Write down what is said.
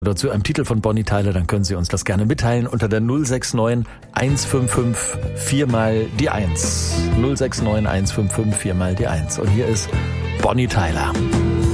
oder zu einem Titel von Bonnie Tyler, dann können Sie uns das gerne mitteilen unter der 069 155 4 mal die 1. 069 155 4 mal die 1. Und hier ist Bonnie Tyler.